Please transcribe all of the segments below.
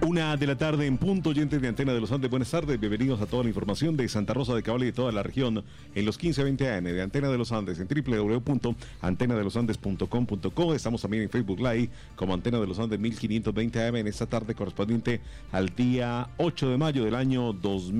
1:00 en punto, oyentes de Antena de los Andes, buenas tardes, bienvenidos a toda la información de Santa Rosa de Cabal y de toda la región en los 1520 AM de Antena de los Andes en www.antenadelosandes.com.co. Estamos también en Facebook Live como Antena de los Andes 1520 AM en esta tarde correspondiente al día 8 de mayo del año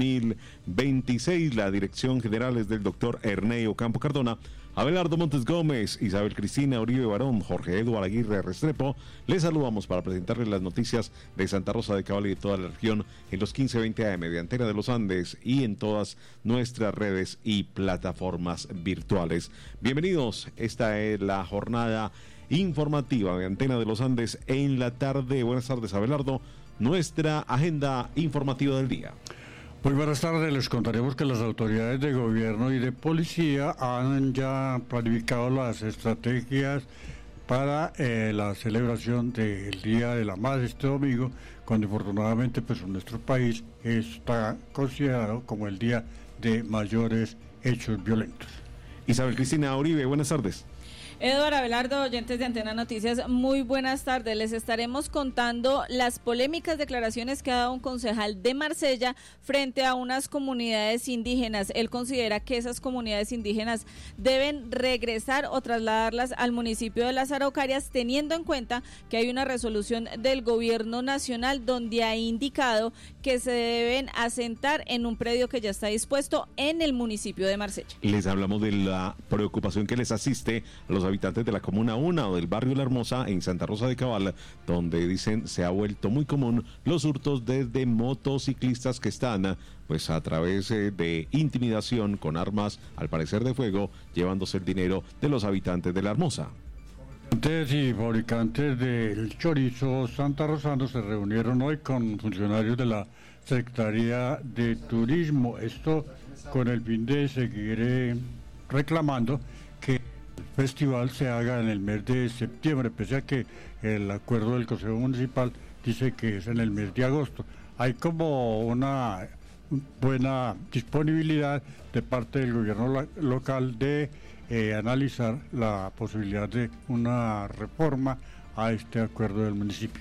2026. La dirección general es del doctor Erneo Campo Cardona, Abelardo Montes Gómez, Isabel Cristina Uribe Barón, Jorge Eduardo Aguirre Restrepo. Les saludamos para presentarles las noticias de Santa Rosa de Cabal y de toda la región en los 1520 AM de Antena de los Andes y en todas nuestras redes y plataformas virtuales. Bienvenidos, esta es la jornada informativa de Antena de los Andes en la tarde. Buenas tardes, Abelardo, nuestra agenda informativa del día. Muy buenas tardes, les contaremos que las autoridades de gobierno y de policía han ya planificado las estrategias para la celebración del Día de la Madre este domingo, cuando infortunadamente pues en nuestro país está considerado como el día de mayores hechos violentos. Isabel Cristina Uribe, buenas tardes. Eduardo, Abelardo, oyentes de Antena Noticias, muy buenas tardes. Les estaremos contando las polémicas declaraciones que ha dado un concejal de Marsella frente a unas comunidades indígenas. Él considera que esas comunidades indígenas deben regresar o trasladarlas al municipio de Las Araucarias, teniendo en cuenta que hay una resolución del gobierno nacional donde ha indicado que se deben asentar en un predio que ya está dispuesto en el municipio de Marsella. Les hablamos de la preocupación que les asiste a los habitantes de la Comuna 1 o del barrio La Hermosa en Santa Rosa de Cabal, donde dicen se ha vuelto muy común los hurtos desde motociclistas que están pues a través de intimidación con armas, al parecer de fuego, llevándose el dinero de los habitantes de La Hermosa. Comerciantes y fabricantes del chorizo santarrosano se reunieron hoy con funcionarios de la Secretaría de Turismo, esto con el fin de seguir reclamando que el festival se haga en el mes de septiembre, pese a que el acuerdo del Consejo Municipal dice que es en el mes de agosto. Hay como una buena disponibilidad de parte del gobierno local de analizar la posibilidad de una reforma a este acuerdo del municipio.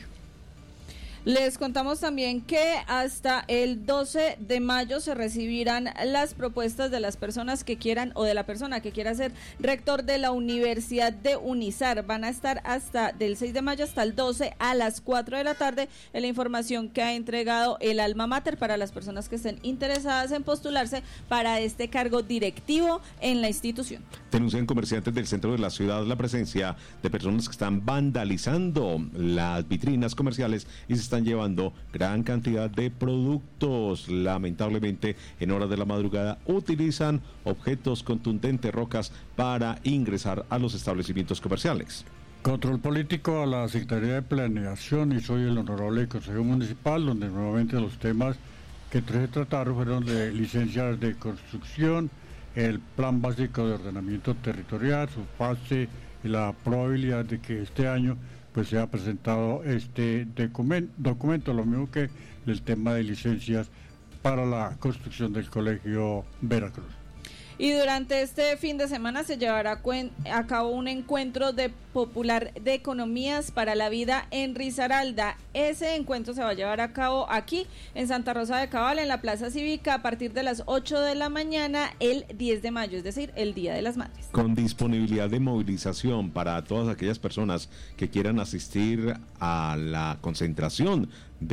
Les contamos también que hasta el 12 de mayo se recibirán las propuestas de las personas que quieran o de la persona que quiera ser rector de la Universidad de Unizar. Van a estar hasta del 6 de mayo hasta el 12 a las 4 de la tarde en la información que ha entregado el Alma Mater para las personas que estén interesadas en postularse para este cargo directivo en la institución. Denuncian comerciantes del centro de la ciudad la presencia de personas que están vandalizando las vitrinas comerciales y se están llevando gran cantidad de productos. Lamentablemente, en horas de la madrugada utilizan objetos contundentes, rocas, para ingresar a los establecimientos comerciales. Control político a la Secretaría de Planeación y soy el honorable Consejo Municipal, donde nuevamente los temas que se trataron fueron de licencias de construcción, el plan básico de ordenamiento territorial, su fase y la probabilidad de que este año pues se ha presentado este documento, lo mismo que el tema de licencias para la construcción del Colegio Veracruz. Y durante este fin de semana se llevará a cabo un encuentro popular de economías para la vida en Risaralda. Ese encuentro se va a llevar a cabo aquí en Santa Rosa de Cabal, en la Plaza Cívica, a partir de las 8 de la mañana, el 10 de mayo, es decir, el Día de las Madres. Con disponibilidad de movilización para todas aquellas personas que quieran asistir a la concentración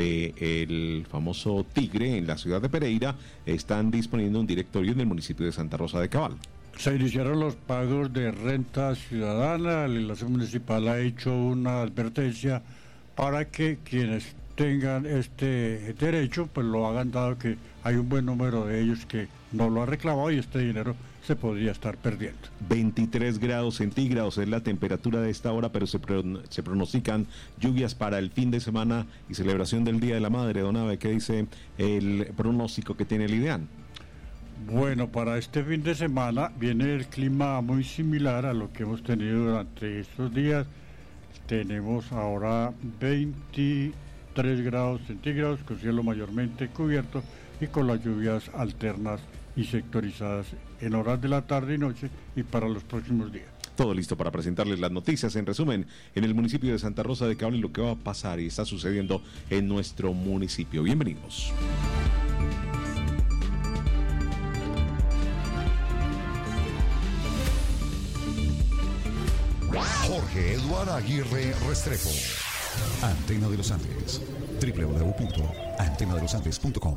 del famoso Tigre en la ciudad de Pereira, están disponiendo un directorio en el municipio de Santa Rosa de Cabal. Se iniciaron los pagos de renta ciudadana. La legislación municipal ha hecho una advertencia para que quienes tengan este derecho pues lo hagan, dado que hay un buen número de ellos que no lo han reclamado y este dinero se podría estar perdiendo. 23 grados centígrados es la temperatura de esta hora, pero se pronostican lluvias para el fin de semana y celebración del Día de la Madre. Don Abe, ¿qué dice el pronóstico que tiene el IDEAN? Bueno, para este fin de semana viene el clima muy similar a lo que hemos tenido durante estos días. Tenemos ahora 23 grados centígrados con cielo mayormente cubierto y con las lluvias alternas y sectorizadas en horas de la tarde y noche y para los próximos días. Todo listo para presentarles las noticias en resumen en el municipio de Santa Rosa de Cabal y lo que va a pasar y está sucediendo en nuestro municipio. Bienvenidos. Jorge Eduardo Aguirre Restrepo. Antena de los Andes. www.antenadelosandes.com.co.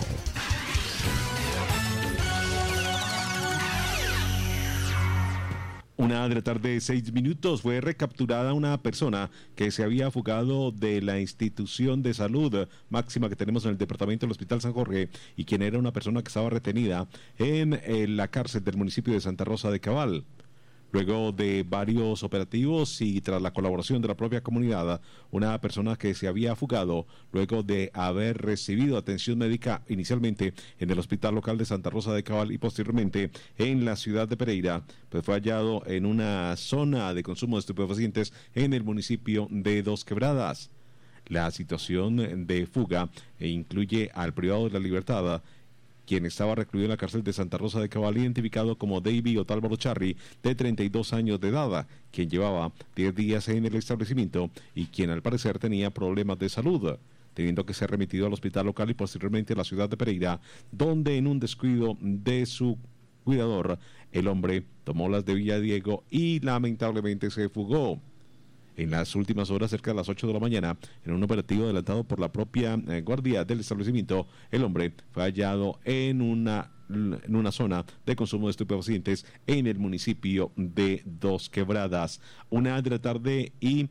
Una de la tarde, 6 minutos, fue recapturada una persona que se había fugado de la institución de salud máxima que tenemos en el departamento del Hospital San Jorge y quien era una persona que estaba retenida en la cárcel del municipio de Santa Rosa de Cabal. Luego de varios operativos y tras la colaboración de la propia comunidad, una persona que se había fugado luego de haber recibido atención médica inicialmente en el hospital local de Santa Rosa de Cabal y posteriormente en la ciudad de Pereira, pues fue hallado en una zona de consumo de estupefacientes en el municipio de Dos Quebradas. La situación de fuga incluye al privado de la libertad, quien estaba recluido en la cárcel de Santa Rosa de Cabal, identificado como David Otálvaro Charri, de 32 años de edad, quien llevaba 10 días en el establecimiento y quien al parecer tenía problemas de salud, teniendo que ser remitido al hospital local y posteriormente a la ciudad de Pereira, donde en un descuido de su cuidador, el hombre tomó las de Villadiego y lamentablemente se fugó. En las últimas horas, cerca de las 8 de la mañana, en un operativo adelantado por la propia guardia del establecimiento, el hombre fue hallado en una zona de consumo de estupefacientes en el municipio de Dos Quebradas. 1 de la tarde y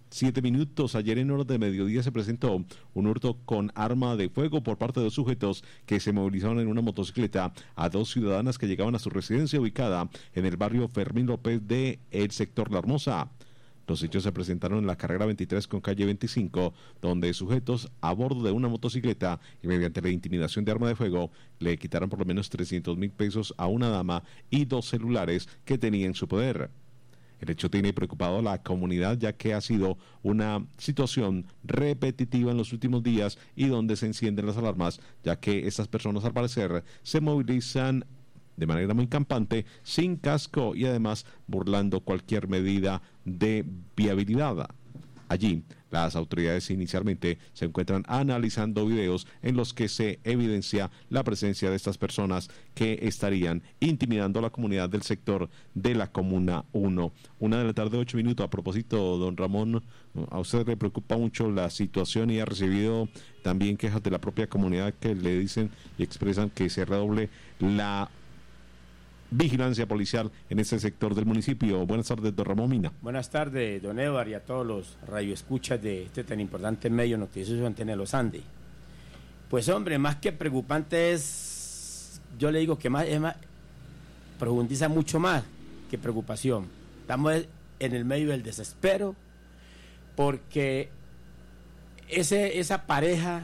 7 minutos. Ayer en horas de mediodía se presentó un hurto con arma de fuego por parte de dos sujetos que se movilizaron en una motocicleta a dos ciudadanas que llegaban a su residencia ubicada en el barrio Fermín López de el sector La Hermosa. Los hechos se presentaron en la carrera 23 con calle 25, donde sujetos a bordo de una motocicleta y mediante la intimidación de arma de fuego le quitaron por lo menos 300,000 pesos a una dama y 2 celulares que tenía en su poder. El hecho tiene preocupado a la comunidad, ya que ha sido una situación repetitiva en los últimos días y donde se encienden las alarmas, ya que estas personas al parecer se movilizan de manera muy campante, sin casco y además burlando cualquier medida de viabilidad. Allí, las autoridades inicialmente se encuentran analizando videos en los que se evidencia la presencia de estas personas que estarían intimidando a la comunidad del sector de la Comuna 1. 1 de la tarde, 8 minutos. A propósito, don Ramón, a usted le preocupa mucho la situación y ha recibido también quejas de la propia comunidad que le dicen y expresan que se redoble la vigilancia policial en este sector del municipio. Buenas tardes, don Ramón Mina. Buenas tardes, don Edward, y a todos los radioescuchas de este tan importante medio noticioso Antena de los Andes. Pues hombre, más que preocupante es, yo le digo que más profundiza mucho más que preocupación. Estamos en el medio del desespero porque esa pareja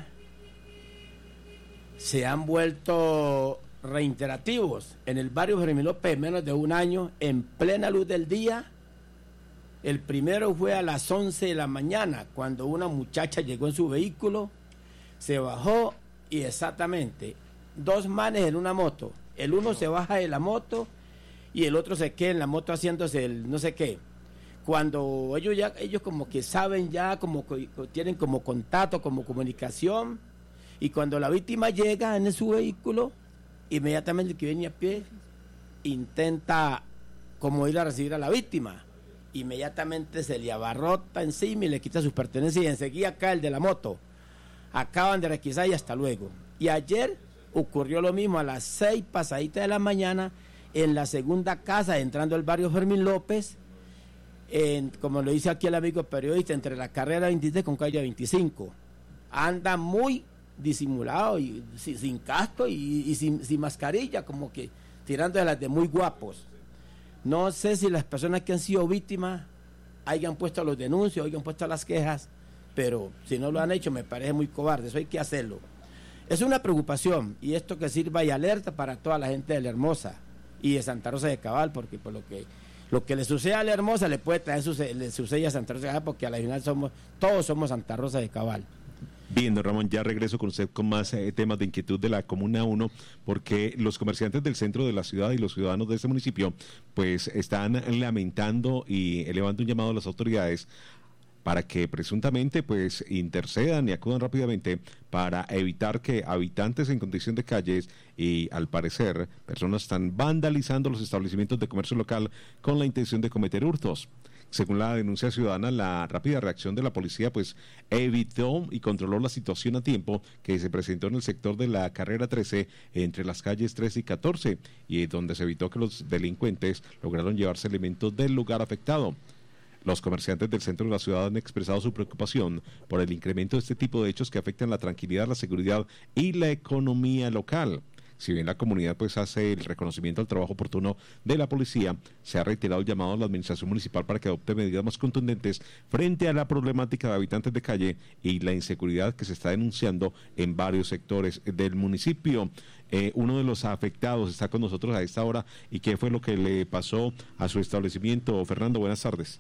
se han vuelto reiterativos en el barrio Fermín López en menos de un año, en plena luz del día. El primero fue a las 11 de la mañana, cuando una muchacha llegó en su vehículo, se bajó y exactamente 2 manes en una moto. El uno se baja de la moto y el otro se queda en la moto haciéndose el no sé qué. Cuando ellos como que saben ya, como tienen como contacto, como comunicación, y cuando la víctima llega en su vehículo, inmediatamente el que viene a pie intenta como ir a recibir a la víctima, inmediatamente se le abarrota encima y le quita sus pertenencias y enseguida cae el de la moto. Acaban de requisar y hasta luego. Y ayer ocurrió lo mismo a las 6 pasaditas de la mañana en la segunda casa entrando al barrio Fermín López, como lo dice aquí el amigo periodista, entre la carrera 23 con calle 25. Anda muy disimulado y sin casco y sin mascarilla, como que tirando de las de muy guapos. No sé si las personas que han sido víctimas hayan puesto los denuncios, hayan puesto las quejas, pero si no lo han hecho me parece muy cobarde. Eso hay que hacerlo. Es una preocupación y esto que sirva y alerta para toda la gente de La Hermosa y de Santa Rosa de Cabal, porque por lo que le sucede a La Hermosa le puede traer le sucede a Santa Rosa de Cabal, porque al final todos somos Santa Rosa de Cabal. Bien, don Ramón, ya regreso con usted con más temas de inquietud de la Comuna 1, porque los comerciantes del centro de la ciudad y los ciudadanos de este municipio pues están lamentando y elevando un llamado a las autoridades para que presuntamente pues intercedan y acudan rápidamente para evitar que habitantes en condición de calles y al parecer personas están vandalizando los establecimientos de comercio local con la intención de cometer hurtos. Según la denuncia ciudadana, la rápida reacción de la policía pues evitó y controló la situación a tiempo que se presentó en el sector de la carrera 13 entre las calles 13 y 14 y donde se evitó que los delincuentes lograron llevarse elementos del lugar afectado. Los comerciantes del centro de la ciudad han expresado su preocupación por el incremento de este tipo de hechos que afectan la tranquilidad, la seguridad y la economía local. Si bien la comunidad pues hace el reconocimiento al trabajo oportuno de la policía, se ha reiterado el llamado a la administración municipal para que adopte medidas más contundentes frente a la problemática de habitantes de calle y la inseguridad que se está denunciando en varios sectores del municipio. Uno de los afectados está con nosotros a esta hora. ¿Y qué fue lo que le pasó a su establecimiento? Fernando, buenas tardes.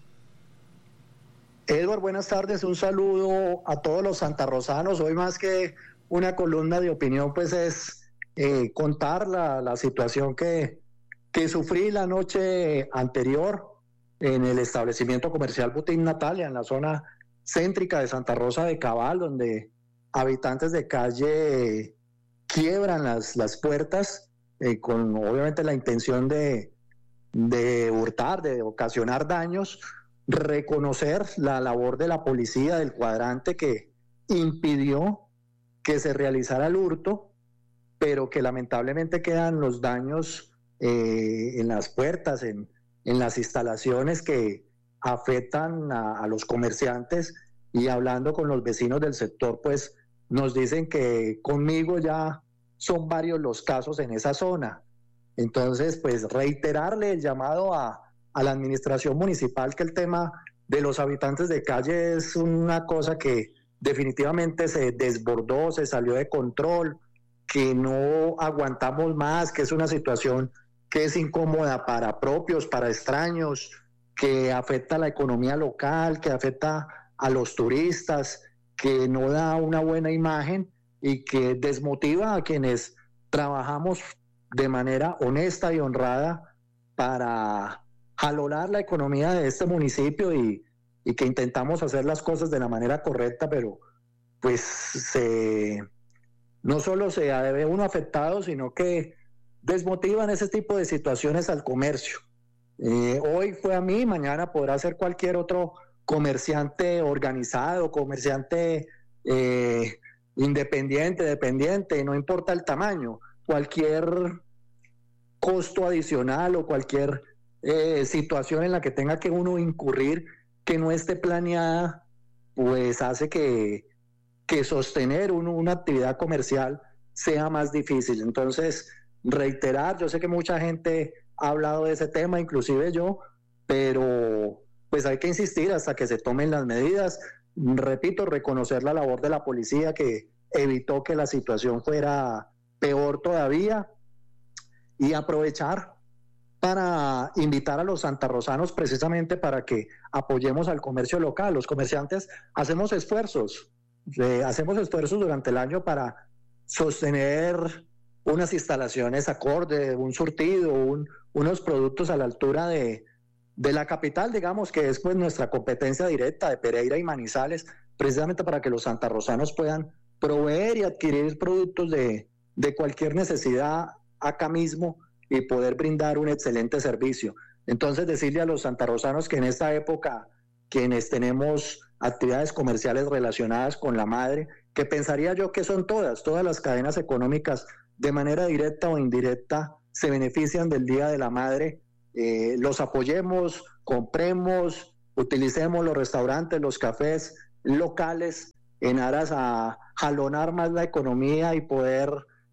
Edward, buenas tardes, un saludo a todos los santarrosanos. Hoy más que una columna de opinión, pues es contar la situación que sufrí la noche anterior en el establecimiento comercial Boutique Natalia, en la zona céntrica de Santa Rosa de Cabal, donde habitantes de calle quiebran las puertas con obviamente la intención de hurtar, de ocasionar daños. Reconocer la labor de la policía del cuadrante que impidió que se realizara el hurto, pero que lamentablemente quedan los daños en las puertas, en las instalaciones que afectan a los comerciantes. Y hablando con los vecinos del sector, pues nos dicen que conmigo ya son varios los casos en esa zona. Entonces, pues reiterarle el llamado a la administración municipal, que el tema de los habitantes de calle es una cosa que definitivamente se desbordó, se salió de control, que no aguantamos más, que es una situación que es incómoda para propios, para extraños, que afecta a la economía local, que afecta a los turistas, que no da una buena imagen y que desmotiva a quienes trabajamos de manera honesta y honrada para jalonar la economía de este municipio y que intentamos hacer las cosas de la manera correcta, pero pues no solo se ve uno afectado, sino que desmotivan ese tipo de situaciones al comercio. Hoy fue a mí, mañana podrá ser cualquier otro comerciante organizado, comerciante independiente, dependiente, no importa el tamaño, cualquier costo adicional o cualquier situación en la que tenga que uno incurrir que no esté planeada, pues hace que sostener una actividad comercial sea más difícil. Entonces, reiterar, yo sé que mucha gente ha hablado de ese tema, inclusive yo, pero pues hay que insistir hasta que se tomen las medidas. Repito, reconocer la labor de la policía que evitó que la situación fuera peor todavía y aprovechar para invitar a los santarrosanos precisamente para que apoyemos al comercio local. Los comerciantes hacemos esfuerzos durante el año para sostener unas instalaciones acorde, un surtido, unos productos a la altura de la capital, digamos, que es pues nuestra competencia directa de Pereira y Manizales, precisamente para que los santarrosanos puedan proveer y adquirir productos de cualquier necesidad acá mismo y poder brindar un excelente servicio. Entonces, decirle a los santarrosanos que en esta época, quienes tenemos actividades comerciales relacionadas con la madre, que pensaría yo que son todas las cadenas económicas de manera directa o indirecta se benefician del Día de la Madre, los apoyemos, compremos, utilicemos los restaurantes, los cafés locales en aras a jalonar más la economía y poder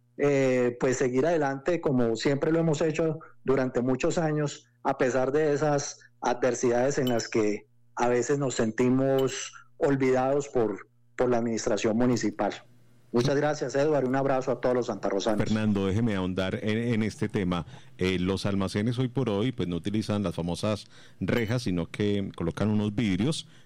pues seguir adelante como siempre lo hemos hecho durante muchos años, a pesar de esas adversidades en las que a veces nos sentimos olvidados por la administración municipal. Muchas gracias, Edward. Un abrazo a todos los santarrosanos. Fernando, déjeme ahondar en este tema. Los almacenes hoy por hoy pues no utilizan las famosas rejas, sino que colocan unos vidrios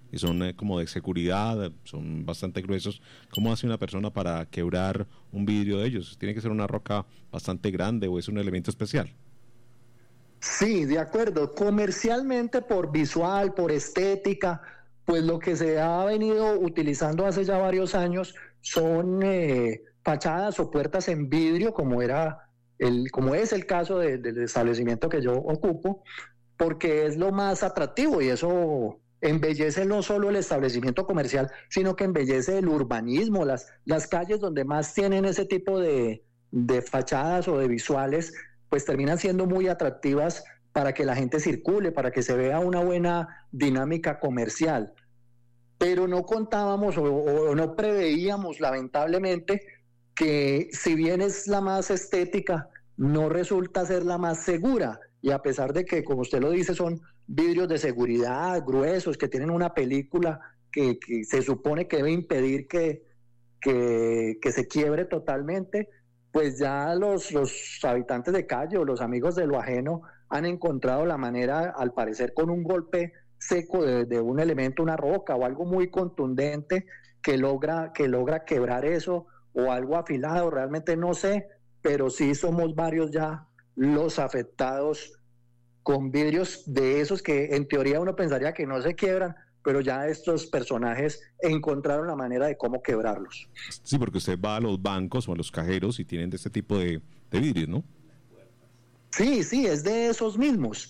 y son como de seguridad, son bastante gruesos. ¿Cómo hace una persona para quebrar un vidrio de ellos? ¿Tiene que ser una roca bastante grande o es un elemento especial? Sí, de acuerdo. Comercialmente, por visual, por estética, pues lo que se ha venido utilizando hace ya varios años son fachadas o puertas en vidrio, como es el caso del establecimiento que yo ocupo, porque es lo más atractivo y eso embellece no solo el establecimiento comercial, sino que embellece el urbanismo, las calles donde más tienen ese tipo de fachadas o de visuales, pues terminan siendo muy atractivas para que la gente circule, para que se vea una buena dinámica comercial. Pero no contábamos o no preveíamos, lamentablemente, que si bien es la más estética, no resulta ser la más segura. Y a pesar de que, como usted lo dice, son vidrios de seguridad gruesos, que tienen una película que se supone que debe impedir que se quiebre totalmente, pues ya los habitantes de calle o los amigos de lo ajeno han encontrado la manera, al parecer con un golpe seco de un elemento, una roca o algo muy contundente que logra quebrar eso, o algo afilado, realmente no sé, pero sí somos varios ya los afectados con vidrios de esos que en teoría uno pensaría que no se quiebran, pero ya estos personajes encontraron la manera de cómo quebrarlos. Sí, porque usted va a los bancos o a los cajeros y tienen de este tipo de vidrios, ¿no? Sí, es de esos mismos,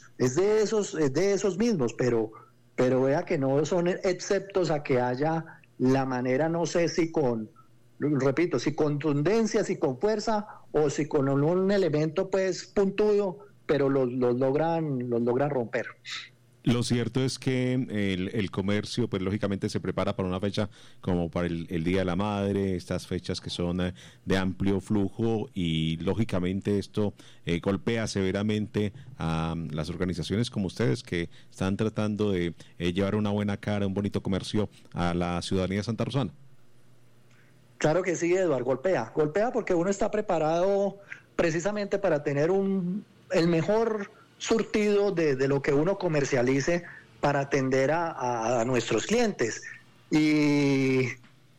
pero vea que no son exceptos a que haya la manera, no sé si repito, si contundencia, si con fuerza o si con un elemento pues puntudo, pero los logran romper. Lo cierto es que el comercio, pues lógicamente se prepara para una fecha como para el Día de la Madre, estas fechas que son de amplio flujo, y lógicamente esto golpea severamente a las organizaciones como ustedes que están tratando de llevar una buena cara, un bonito comercio a la ciudadanía santarrosana. Claro que sí, Eduardo, golpea porque uno está preparado precisamente para tener el mejor surtido de lo que uno comercialice para atender a nuestros clientes y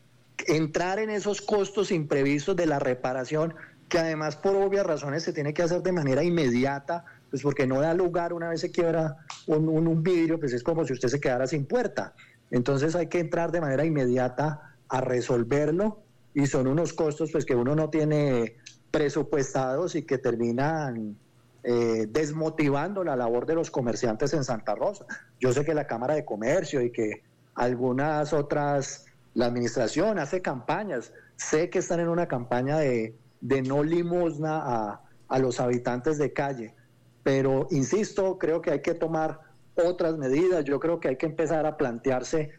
entrar en esos costos imprevistos de la reparación, que además por obvias razones se tiene que hacer de manera inmediata, pues porque no da lugar, una vez se quiebra un vidrio, pues es como si usted se quedara sin puerta. Entonces hay que entrar de manera inmediata a resolverlo, y son unos costos pues que uno no tiene presupuestados y que terminan desmotivando la labor de los comerciantes en Santa Rosa. Yo sé que la Cámara de Comercio y que algunas otras, la administración hace campañas, sé que están en una campaña de no limosna a los habitantes de calle, pero insisto, creo que hay que tomar otras medidas. Yo creo que hay que empezar a plantearse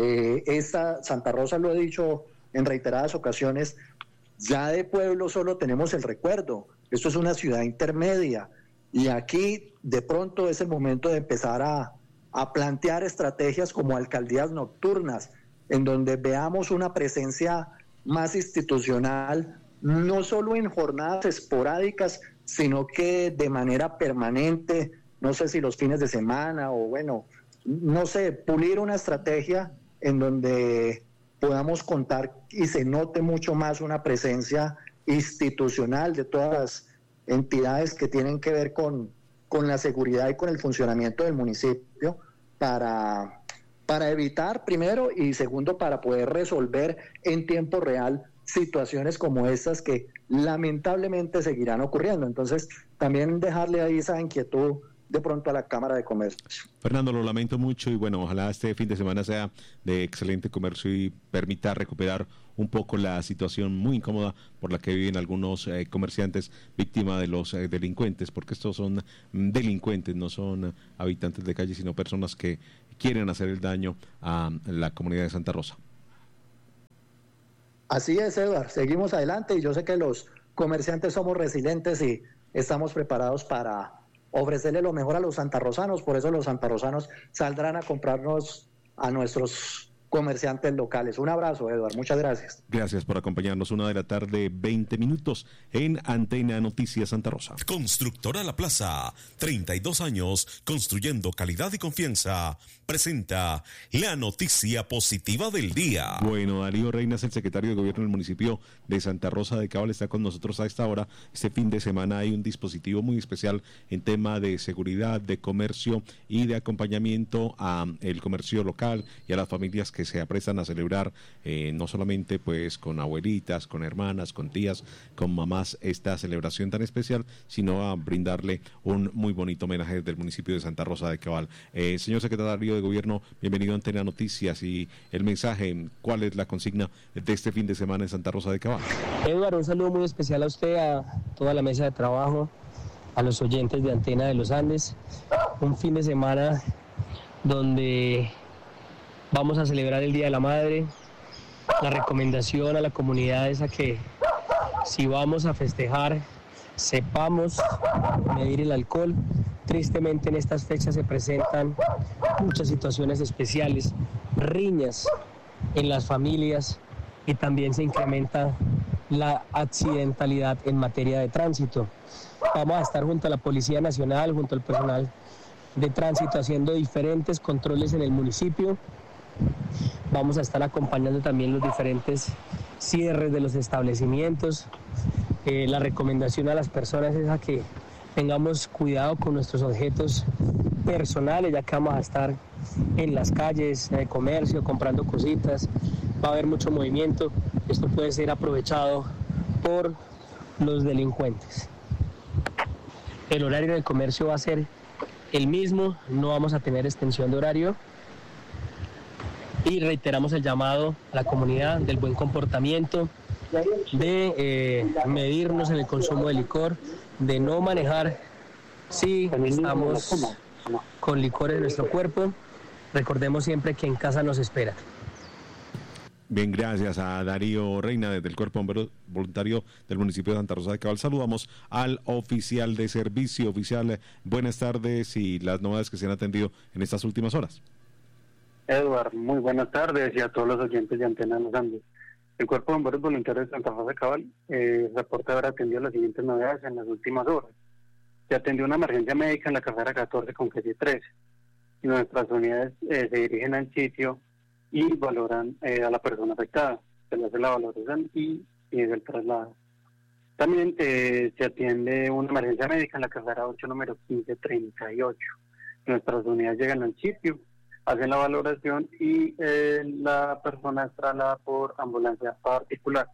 Santa Rosa, lo he dicho en reiteradas ocasiones, ya de pueblo solo tenemos el recuerdo. Esto es una ciudad intermedia y aquí de pronto es el momento de empezar a plantear estrategias como alcaldías nocturnas, en donde veamos una presencia más institucional, no solo en jornadas esporádicas, sino que de manera permanente, no sé si los fines de semana o bueno, no sé, pulir una estrategia en donde podamos contar y se note mucho más una presencia institucional de todas las entidades que tienen que ver con la seguridad y con el funcionamiento del municipio para evitar, primero, y segundo, para poder resolver en tiempo real situaciones como estas que lamentablemente seguirán ocurriendo. Entonces, también dejarle ahí esa inquietud de pronto a la Cámara de Comercio. Fernando, lo lamento mucho y bueno, ojalá este fin de semana sea de excelente comercio y permita recuperar un poco la situación muy incómoda por la que viven algunos comerciantes víctimas de los delincuentes, porque estos son delincuentes, no son habitantes de calle, sino personas que quieren hacer el daño a la comunidad de Santa Rosa. Así es, Eduardo, seguimos adelante y yo sé que los comerciantes somos resilientes y estamos preparados para ofrecerle lo mejor a los santarrosanos. Por eso los santarrosanos saldrán a comprarnos a nuestros comerciantes locales. Un abrazo, Eduardo, muchas gracias. Gracias por acompañarnos. 1:20 p.m. en Antena Noticias Santa Rosa. Constructora La Plaza, 32 años construyendo calidad y confianza, presenta la noticia positiva del día. Bueno, Darío Reinas, el secretario de Gobierno del municipio de Santa Rosa de Cabal, está con nosotros a esta hora. Este fin de semana hay un dispositivo muy especial en tema de seguridad, de comercio y de acompañamiento a el comercio local y a las familias que se aprestan a celebrar, no solamente pues con abuelitas, con hermanas, con tías, con mamás, esta celebración tan especial, sino a brindarle un muy bonito homenaje del municipio de Santa Rosa de Cabal. Señor secretario de Gobierno, bienvenido a Antena Noticias, y el mensaje, ¿cuál es la consigna de este fin de semana en Santa Rosa de Cabal? Eduardo, un saludo muy especial a usted, a toda la mesa de trabajo, a los oyentes de Antena de los Andes. Un fin de semana donde vamos a celebrar el Día de la Madre. La recomendación a la comunidad es a que si vamos a festejar, sepamos medir el alcohol. Tristemente en estas fechas se presentan muchas situaciones especiales, riñas en las familias, y también se incrementa la accidentalidad en materia de tránsito. Vamos a estar junto a la Policía Nacional, junto al personal de tránsito, haciendo diferentes controles en el municipio. Vamos a estar acompañando también los diferentes cierres de los establecimientos. La recomendación a las personas es a que tengamos cuidado con nuestros objetos personales, ya que vamos a estar en las calles, en el comercio, comprando cositas. Va a haber mucho movimiento. Esto puede ser aprovechado por los delincuentes. El horario en el comercio va a ser el mismo, no vamos a tener extensión de horario. Y reiteramos el llamado a la comunidad del buen comportamiento, de medirnos en el consumo de licor, de no manejar si estamos con licor en nuestro cuerpo. Recordemos siempre que en casa nos espera. Bien, gracias a Darío Reina desde el Cuerpo Bombero Voluntario del municipio de Santa Rosa de Cabal. Saludamos al oficial de servicio. Oficial, buenas tardes y las novedades que se han atendido en estas últimas horas. Eduardo, muy buenas tardes, y a todos los oyentes de Antena de los Andes. El Cuerpo de Bomberos Voluntarios de Santa Rosa de Cabal reporta haber atendido las siguientes novedades en las últimas horas. Se atendió una emergencia médica en la carrera 14 con calle 13. Y nuestras unidades se dirigen al sitio y valoran a la persona afectada. Se le hace la valoración y es el traslado. También se atiende una emergencia médica en la carrera 8, número 1538. Nuestras unidades llegan al sitio, hacen la valoración y la persona es trasladada por ambulancia particular.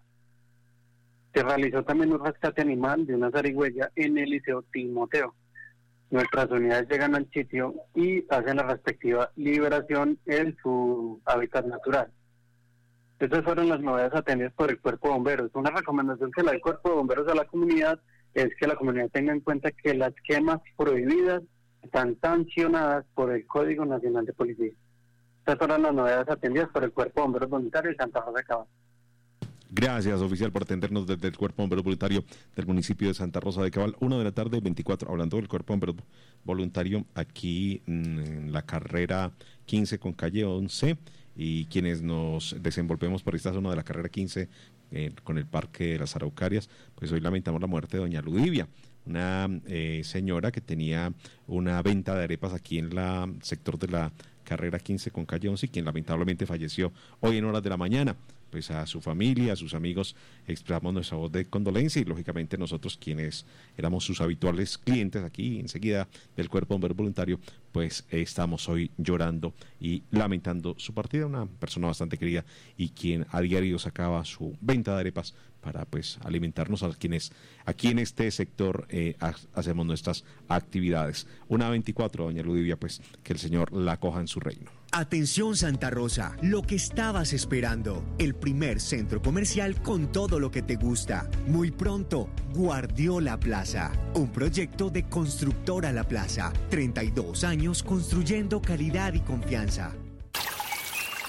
Se realizó también un rescate animal de una zarigüeya en el Liceo Timoteo. Nuestras unidades llegan al sitio y hacen la respectiva liberación en su hábitat natural. Estas fueron las novedades atendidas por el Cuerpo de Bomberos. Una recomendación que le da el Cuerpo de Bomberos a la comunidad es que la comunidad tenga en cuenta que las quemas prohibidas están sancionadas por el Código Nacional de Policía. Estas fueron las novedades atendidas por el Cuerpo de Bomberos Voluntario de Santa Rosa de Cabal. Gracias, oficial, por atendernos desde el Cuerpo Bombero Voluntario del municipio de Santa Rosa de Cabal. 1:24 p.m, hablando del Cuerpo Bombero Voluntario aquí en la carrera 15 con calle 11, y quienes nos desenvolvemos por esta zona de la carrera 15 con el Parque de las Araucarias, pues hoy lamentamos la muerte de doña Ludivia, una señora que tenía una venta de arepas aquí en el sector de la carrera 15 con calle 11, y quien lamentablemente falleció hoy en horas de la mañana. Pues a su familia, a sus amigos, expresamos nuestra voz de condolencia, y lógicamente nosotros, quienes éramos sus habituales clientes aquí enseguida del Cuerpo Bombero Voluntario, pues estamos hoy llorando y lamentando su partida. Una persona bastante querida y quien a diario sacaba su venta de arepas para pues alimentarnos a quienes aquí en este sector hacemos nuestras actividades. 1:24 p.m, doña Ludivia, pues que el Señor la acoja en su reino. Atención Santa Rosa, lo que estabas esperando, el primer centro comercial con todo lo que te gusta. Muy pronto, Guardiola Plaza, un proyecto de Constructora La Plaza, 32 años construyendo calidad y confianza.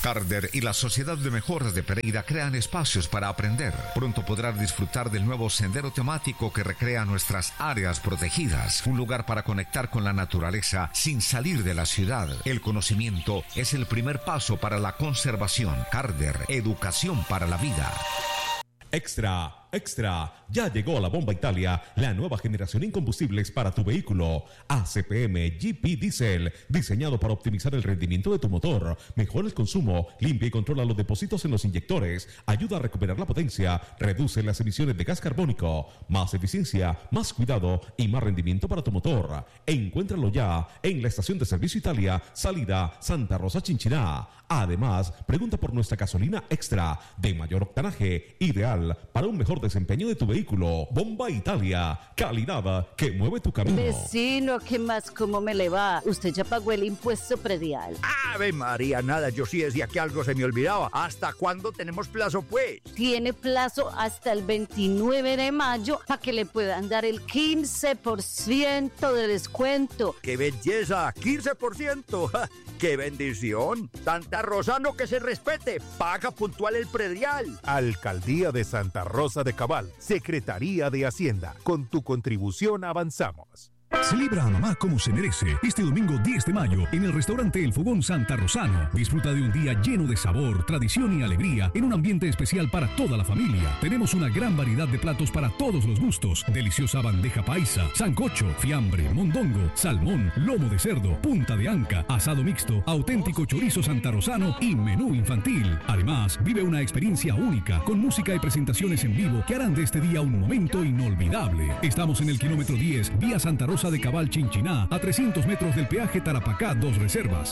Carder y la Sociedad de Mejoras de Pereira crean espacios para aprender. Pronto podrás disfrutar del nuevo sendero temático que recrea nuestras áreas protegidas, un lugar para conectar con la naturaleza sin salir de la ciudad. El conocimiento es el primer paso para la conservación. Carder, educación para la vida. Extra, ya llegó la Bomba Italia, la nueva generación en combustibles para tu vehículo. ACPM GP Diesel, diseñado para optimizar el rendimiento de tu motor, mejora el consumo, limpia y controla los depósitos en los inyectores, ayuda a recuperar la potencia, reduce las emisiones de gas carbónico, más eficiencia, más cuidado y más rendimiento para tu motor. Encuéntralo ya en la estación de servicio Italia, salida Santa Rosa Chinchiná. Además, pregunta por nuestra gasolina extra de mayor octanaje, ideal para un mejor desempeño de tu vehículo. Bomba Italia, calidad que mueve tu camino. Vecino, ¿qué más? ¿Cómo me le va? Usted ya pagó el impuesto predial. Ave María, nada, yo sí decía que algo se me olvidaba. ¿Hasta cuándo tenemos plazo, pues? Tiene plazo hasta el 29 de mayo para que le puedan dar el 15% de descuento. ¡Qué belleza! ¡15%! ¡Qué bendición! Santa Rosa, no que se respete. Paga puntual el predial. Alcaldía de Santa Rosa de Cabal, Secretaría de Hacienda. Con tu contribución avanzamos. Celebra a mamá como se merece. Este domingo 10 de mayo en el restaurante El Fogón Santa Rosano. Disfruta de un día lleno de sabor, tradición y alegría en un ambiente especial para toda la familia. Tenemos una gran variedad de platos para todos los gustos. Deliciosa bandeja paisa, sancocho, fiambre, mondongo, salmón, lomo de cerdo, punta de anca, asado mixto, auténtico chorizo santarrosano y menú infantil. Además, vive una experiencia única con música y presentaciones en vivo que harán de este día un momento inolvidable. Estamos en el kilómetro 10, vía Santa Rosa de Cabal Chinchiná, a 300 metros del peaje Tarapacá, 2 Reservas,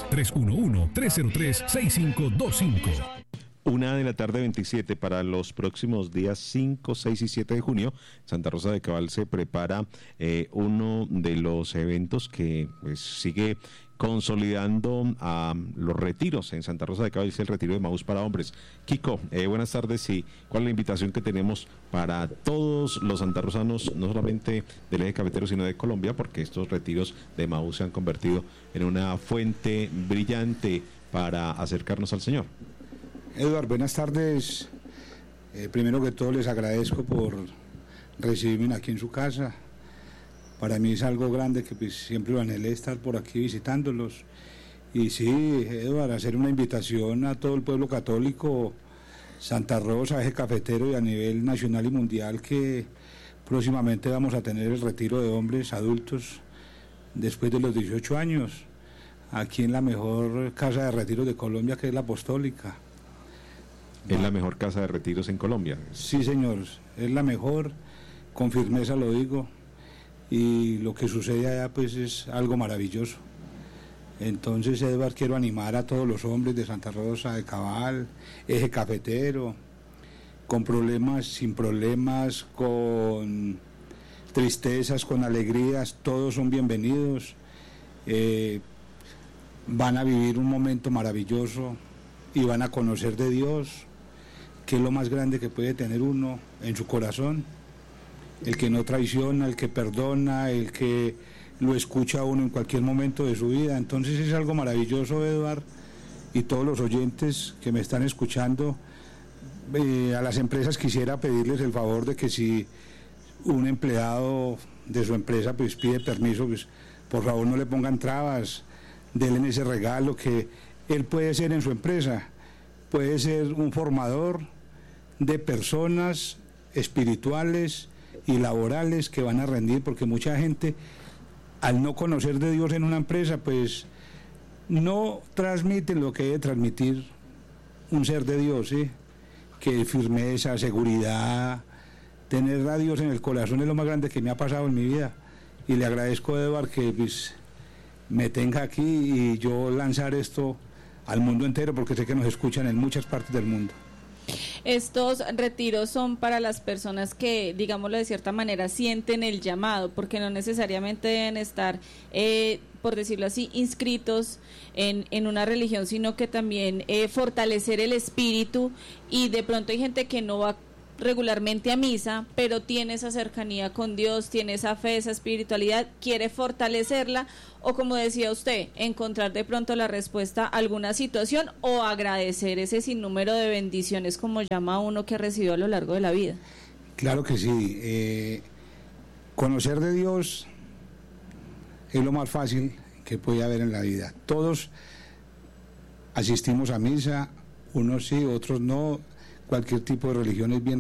311-303-6525. 1:27 para los próximos días 5, 6 y 7 de junio. Santa Rosa de Cabal se prepara uno de los eventos que pues, sigue consolidando a los retiros en Santa Rosa de Cabal, es el retiro de Maús para hombres. Kiko, buenas tardes, y ¿cuál es la invitación que tenemos para todos los santarrosanos, no solamente del eje cafetero, sino de Colombia, porque estos retiros de Maús se han convertido en una fuente brillante para acercarnos al Señor? Eduardo, buenas tardes. Primero que todo les agradezco por recibirme aquí en su casa. Para mí es algo grande que pues, siempre lo anhelé estar por aquí visitándolos. Y sí, Eduardo, hacer una invitación a todo el pueblo católico, Santa Rosa, eje cafetero y a nivel nacional y mundial, que próximamente vamos a tener el retiro de hombres adultos después de los 18 años, aquí en la mejor casa de retiros de Colombia, que es la Apostólica. ¿Es la mejor casa de retiros en Colombia? Sí, señor, es la mejor, con firmeza lo digo. Y lo que sucede allá pues es algo maravilloso. Entonces, Eduardo, quiero animar a todos los hombres de Santa Rosa de Cabal, eje cafetero, con problemas, sin problemas, con tristezas, con alegrías, todos son bienvenidos. Van a vivir un momento maravilloso y van a conocer de Dios, que es lo más grande que puede tener uno en su corazón. El que no traiciona, el que perdona, el que lo escucha a uno en cualquier momento de su vida. Entonces es algo maravilloso, Eduardo, y todos los oyentes que me están escuchando. A las empresas quisiera pedirles el favor de que si un empleado de su empresa pues pide permiso, pues por favor no le pongan trabas, denle ese regalo que él puede ser en su empresa. Puede ser un formador de personas espirituales y laborales que van a rendir, porque mucha gente, al no conocer de Dios en una empresa, pues no transmite lo que debe transmitir un ser de Dios, ¿sí? Que firmeza, seguridad, tener a Dios en el corazón es lo más grande que me ha pasado en mi vida. Y le agradezco a Eduardo que pues, me tenga aquí y yo lanzar esto al mundo entero, porque sé que nos escuchan en muchas partes del mundo. Estos retiros son para las personas que, digámoslo de cierta manera, sienten el llamado, porque no necesariamente deben estar, por decirlo así, inscritos en una religión, sino que también fortalecer el espíritu, y de pronto hay gente que no va regularmente a misa, pero tiene esa cercanía con Dios, tiene esa fe, esa espiritualidad, quiere fortalecerla, o como decía usted, encontrar de pronto la respuesta a alguna situación o agradecer ese sinnúmero de bendiciones, como llama uno, que recibió a lo largo de la vida. Claro que sí. Conocer de Dios es lo más fácil que puede haber en la vida. Todos asistimos a misa, unos sí, otros no. Cualquier tipo de religión es bien